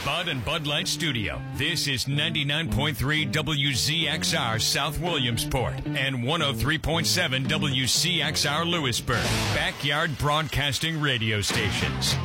Bud and Bud Light Studio. This is 99.3 WZXR South Williamsport and 103.7 WCXR Lewisburg. Backyard Broadcasting Radio Stations.